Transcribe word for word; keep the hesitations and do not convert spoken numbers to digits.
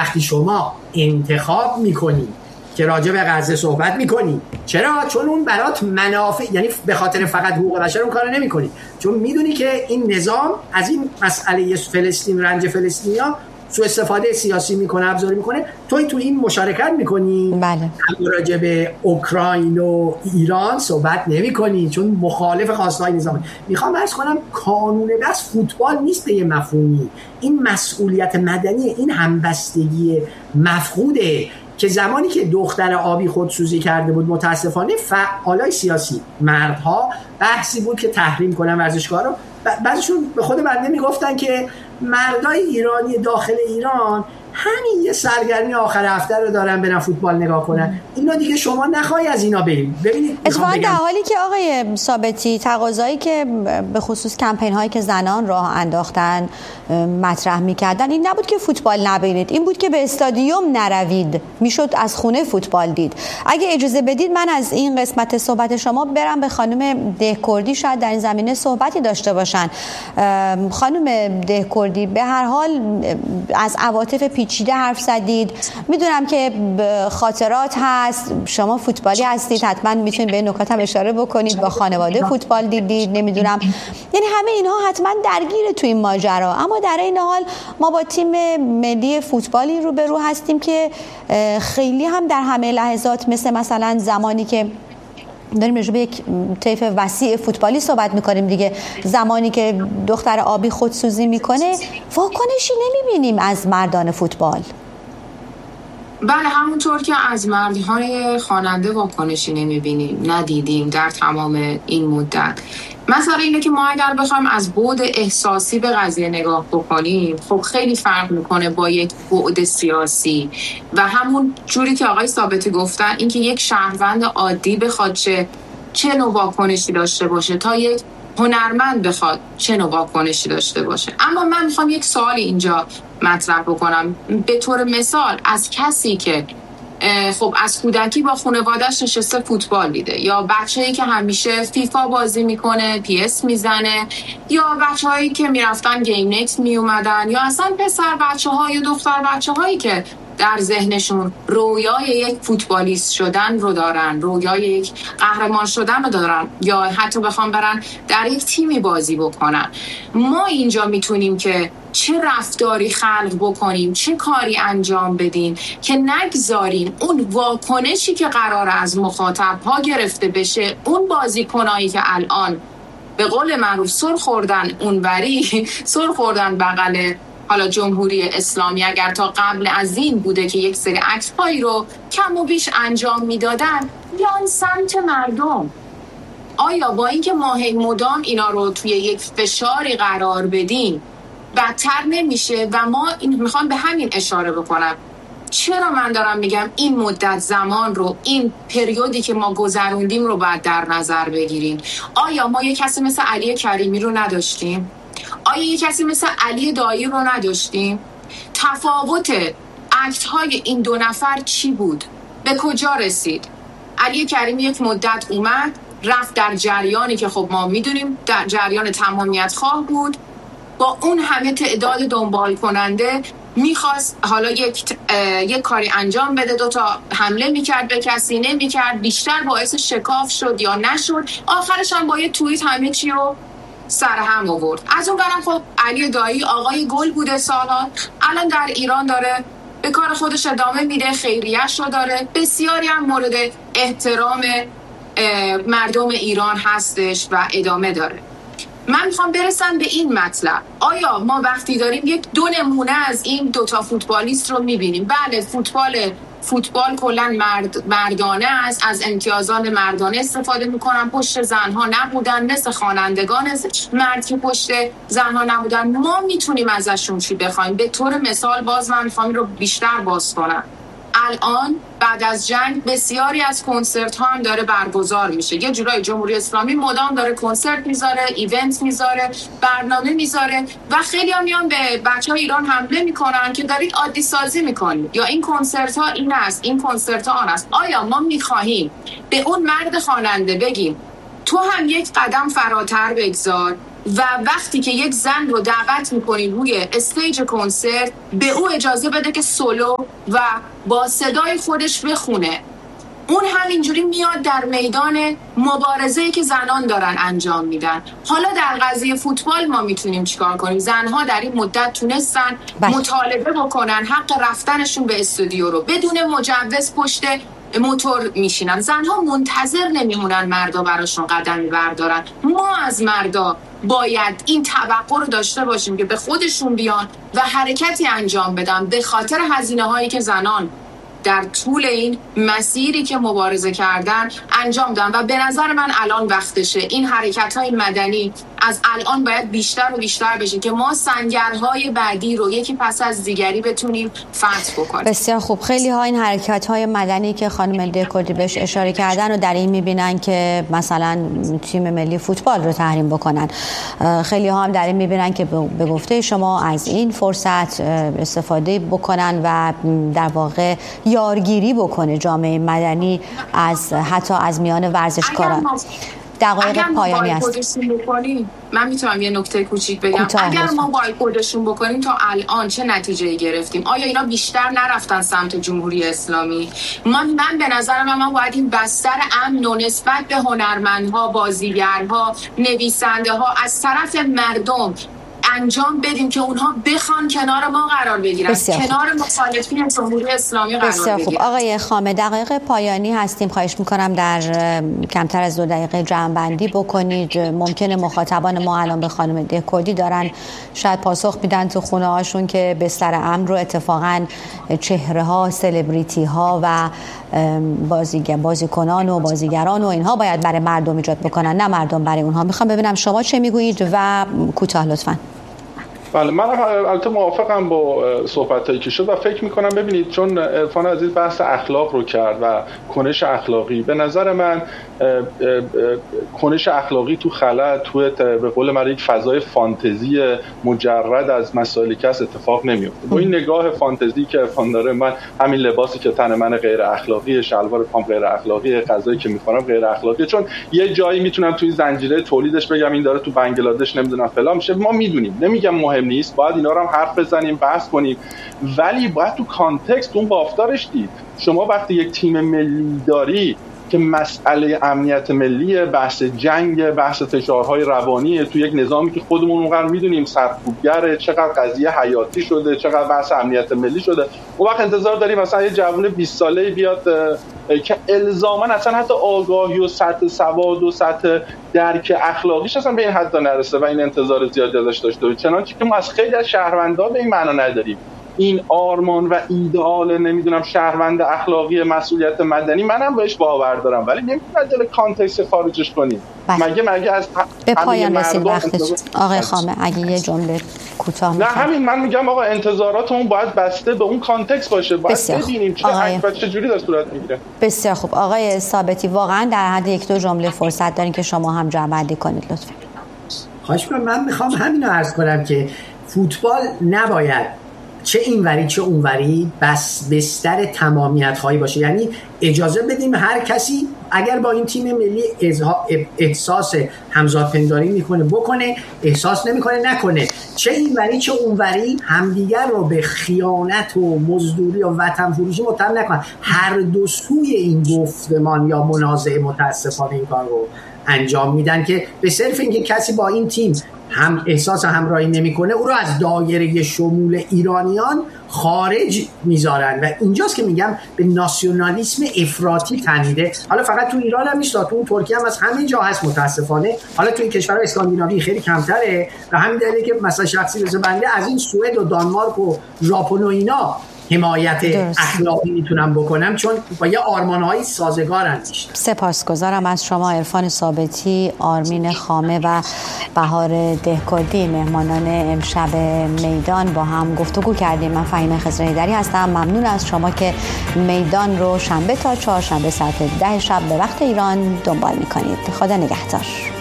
وقتی شما انتخاب میکنی که راجع به غزه صحبت میکنی، چرا؟ چون اون برات منافع، یعنی به خاطر فقط حقوق بشر اون کارو نمیکنی، چون میدونی که این نظام از این مسئله فلسطین، رنج فلسطینیا سوء استفاده سیاسی میکنه، ابزاری میکنه. توی تو این مشارکت میکنی. بله. راجع به اوکراین و ایران صحبت نمیکنی چون مخالف خواستهای نظام. میخوام عرض کنم کانون بس فوتبال نیست به یه مفهومی. این مسئولیت مدنی، این همبستگی مفقوده که زمانی که دختر آبی خودسوزی کرده بود متاسفانه فعالای سیاسی، مردها، بحثی بود که تحریم کنن ورزشگاه رو. بعضیشون به خود بنده میگفتن که مردای ایرانی داخل ایران همین یه سرگرمی آخر هفته رو دارن برن فوتبال نگاه کنن. اینا دیگه شما نخوای از اینا بریم. ببینید اتفاقا در حالی که آقای ثابتی تقاضایی که به خصوص کمپین هایی که زنان راه انداختن مطرح میکردن این نبود که فوتبال نبینید، این بود که به استادیوم نروید، میشد از خونه فوتبال دید. اگه اجازه بدید من از این قسمت صحبت شما برم به خانم دهکردی، شاید در این زمینه صحبتی داشته باشن. خانم دهکردی، به هر حال از عواطف پیچیده حرف زدید، میدونم که خاطرات هست، شما فوتبالی هستید، حتما میتونید به این نکات هم اشاره بکنید، با خانواده فوتبال دیدید، نمیدونم، یعنی همه اینها حتما درگیره تو این ماجرا. اما در این حال ما با تیم ملی فوتبالی روبرو هستیم که خیلی هم در همه لحظات، مثل مثلا زمانی که داریم راجع به یک طیف وسیع فوتبالی صحبت میکنیم دیگه، زمانی که دختر آبی خودسوزی میکنه واکنشی نمیبینیم از مردان فوتبال. بله، همونطور که از مردهای خواننده واکنشی نمیبینیم، ندیدیم در تمام این مدت. مثلا اینه که ما اگر بخوایم از بعد احساسی به قضیه نگاه بکنیم، خب خیلی فرق میکنه با یک بعد سیاسی. و همون جوری که آقای ثابتی گفتن، اینکه یک شهروند عادی بخواد چه چه نوع واکنشی داشته باشه تا یک هنرمند بخواد چه نوع واکنشی داشته باشه. اما من میخوام یک سوالی اینجا مطرح بکنم، به طور مثال از کسی که خب از کودکی با خانواده‌اش نشسته فوتبال دیده، یا بچه‌ای که همیشه فیفا بازی میکنه، پی اس میزنه، یا بچه‌هایی که میرفتن گیم نت میومدن، یا اصلا پسر بچه‌ها یا دختر بچه‌هایی که در ذهنشون رویای یک فوتبالیست شدن رو دارن، رویای یک قهرمان شدن رو دارن، یا حتی بخوام برن در یک تیمی بازی بکنن. ما اینجا میتونیم که چه رفتاری خلق بکنیم، چه کاری انجام بدیم که نگذاریم اون واکنشی که قراره از مخاطبها گرفته بشه، اون بازیکنایی که الان به قول معروف سر خوردن اونوری، سر خوردن بغل حالا جمهوری اسلامی، اگر تا قبل از این بوده که یک سری عکس‌هایی رو کم و بیش انجام میدادن، بیان سمت مردم. آیا با اینکه ما هی مدام اینا رو توی یک فشاری قرار بدیم بدتر نمیشه؟ و ما این میخوام به همین اشاره بکنم. چرا من دارم میگم این مدت زمان رو، این پریودی که ما گذروندیم رو باید در نظر بگیریم؟ آیا ما یک کسی مثل علی کریمی رو نداشتیم؟ آیا یک کسی مثل علی دایی رو نداشتیم؟ تفاوت اکت‌های این دو نفر چی بود؟ به کجا رسید؟ علی کریمی یک مدت اومد رفت در جریانی که خب ما میدونیم در جریان تمامیت خواه بود، با اون همه تعداد دنبال کننده میخواست حالا یک یک کاری انجام بده، دوتا حمله میکرد به کسی، نمیکرد، بیشتر باعث شکاف شد یا نشد، آخرش هم با یه توییت همه چی رو سرهم آورد. از اون برم خب علی دایی آقای گل بوده سالها، الان در ایران داره به کار خودش ادامه میده، خیریه‌اش رو داره، بسیاری هم مورد احترام مردم ایران هستش و ادامه داره. من میخوام برسم به این مطلب، آیا ما وقتی داریم یک دو نمونه از این دوتا فوتبالیست رو میبینیم، بله فوتبال فوتبال کلا مرد مردانه است، از امتیازات مردانه استفاده میکنن، پشت زنها نبودن، مثل خوانندگان مرد که پشت زنها نبودن، ما میتونیم ازشون چی بخوایم؟ به طور مثال باز من میخوام رو بیشتر باز کنم، الان بعد از جنگ بسیاری از کنسرت ها هم داره برگزار میشه، یه جورای جمهوری اسلامی مدام داره کنسرت میذاره، ایونت میذاره، برنامه میذاره و خیلی هم میان به بچه های ایران حمله میکنن که دارید عادی سازی میکنید، یا این کنسرت ها این است، این کنسرت ها آن است. آیا ما میخواهیم به اون مرد خواننده بگیم تو هم یک قدم فراتر بگذار و وقتی که یک زن رو دعوت میکنین روی استیج کنسرت، به او اجازه بده که سولو و با صدای خودش بخونه. اون همینجوری میاد در میدان مبارزه‌ای که زنان دارن انجام میدن. حالا در قضیه فوتبال ما میتونیم چیکار کنیم؟ زنها در این مدت تونستن بله. مطالبه بکنن حق رفتنشون به استودیو رو، بدون مجوز پشت موتور میشینن. زنها منتظر نمیمونن مردا براشون قدمی بردارن. ما از مردا باید این توقع رو داشته باشیم که به خودشون بیان و حرکتی انجام بدن به خاطر هزینه هایی که زنان در طول این مسیری که مبارزه کردن انجام دادن. و به نظر من الان وقتشه این حرکت‌های مدنی از الان باید بیشتر و بیشتر بشه که ما سنگرهای بعدی رو یکی پس از دیگری بتونیم فتح بکنیم. بسیار خوب. خیلی ها این حرکت‌های مدنی که خانم دهکردی بهش اشاره کردن و در این می‌بینن که مثلا تیم ملی فوتبال رو تحریم بکنن. خیلی ها هم در این می‌بینن که به گفته شما از این فرصت استفاده بکنن و در واقع یارگیری بکنه جامعه مدنی از حتی از میان ورزشکاران. دقایق پایانی است. من میتونم یه نکته کوچیک بگم؟ اگر ما بایکوتشون بکنیم تا الان چه نتیجه‌ای گرفتیم؟ آیا اینا بیشتر نرفتن سمت جمهوری اسلامی؟ من من به نظر من ما باید این بستر امن و نسبت به هنرمندها، بازیگرها، نویسنده‌ها از طرف مردم انجام بدیم که اونها بخوان کنار ما قرار بگیرن، کنار مخالفین جمهوری اسلامی قرار بگیرن. بسیار خوب. آقای خامه، دقایق پایانی هستیم، خواهش میکنم در کمتر از دو دقیقه جمع بندی بکنید. ممکنه مخاطبان ما الان به خانم دهکردی دارن شاید پاسخ میدن تو خونه هاشون که بستر امن رو اتفاقا چهره ها، سلبریتی ها و بازیگر بازیکنان و بازیگران و اینها باید برای مردم ایجاد بکنن، نه مردم برای اونها. میخوام ببینم شما چه میگویید و کوتاه لطفاً. بله، من البته موافقم با صحبتایی که شد و فکر میکنم ببینید چون عرفان عزیز بحث اخلاق رو کرد و کنش اخلاقی، به نظر من کنش اخلاقی تو خلا تو به قول من یک فضای فانتزی مجرد از مسائلی که اتفاق نمیفته. با این نگاه فانتزی که عرفان داره، من همین لباسی که تن من غیر اخلاقیه، شلوار پام غیر اخلاقیه، غذایی که میخورم غیر اخلاقیه، چون یه جایی میتونم توی زنجیره تولیدش بگم این داره تو بنگلادش نمیدونم فلان میشه. ما میدونیم، نمیگم مهم نیست، باید اینا رو هم حرف بزنیم، بحث کنیم، ولی باید تو کانتکست اون بافتارش دید. شما وقتی یک تیم ملی داری که مسئله امنیت ملی، بحث جنگ، بحث فشارهای روانی تو یک نظامی که خودمون اونقدر میدونیم سرکوبگره، چقدر قضیه حیاتی شده، چقدر بحث امنیت ملی شده، اون وقت انتظار داریم مثلا یه جوان بیست ساله‌ای بیاد که الزاما اصلا حتی آگاهی و سطح سواد و سطح درک اخلاقیش اصلا به این حد نرسه و این انتظار زیادی ازش داشته باشه. چنانچه که ما از خیلی از شهروندان به این معنا نداریم. این آرمان و ایدئال نمیدونم شهروند اخلاقی مسئولیت مدنی منم بهش باور دارم، ولی نمیتونیم از دل کانتکست خارجش کنیم. مگه مگه از به پایان رسید وقتش. آقای خامه اگه یه جمله کوتاه نه همین من میگم آقا انتظاراتمون باید بسته به اون کانتکست باشه، باید ببینیم چه و چه جوری داره صورت میگیره. بسیار خوب. آقای ثابتی واقعا در حد یک دو جمله فرصت دارین که شما هم جمع بندی کنید لطفا. خواهش می‌کنم. من میخوام همین رو عرض کنم که فوتبال نباید چه اینوری چه اونوری بس بستر تمامیت هایی باشه. یعنی اجازه بدیم هر کسی اگر با این تیم ملی احساس همزادپنداری میکنه بکنه، احساس نمیکنه نکنه. چه اینوری چه اونوری همدیگر رو به خیانت و مزدوری و وطن فروشی متهم نکنن. هر دو سوی این گفتمان یا منازعه متاسفانه این کار رو انجام میدن که به صرف اینکه کسی با این تیم هم احساس همراهی نمیکنه او رو از دایره شمول ایرانیان خارج میذارن و اینجاست که میگم به ناسیونالیسم افراطی تنیده. حالا فقط تو ایران هم نیست، تو اون ترکیه هم از همه جا هست متاسفانه. حالا تو این کشورهای اسکاندیناوی خیلی کمتره و همین دلیله که مثلا شخصی مثل بنده از این سوئد و دانمارک و ژاپن و اینا حمایت اخلاقی میتونم بکنم چون با یه آرمان‌های سازگارن. سپاسگزارم از شما عرفان ثابتی، آرمین خامه و بهار دهکردی، مهمانان امشب میدان با هم گفتگو کردیم. من فهیمه خضره‌ایدری هستم. ممنون از شما که میدان رو شنبه تا چهارشنبه ساعت ده شب به وقت ایران دنبال میکنید. خدا نگهدار.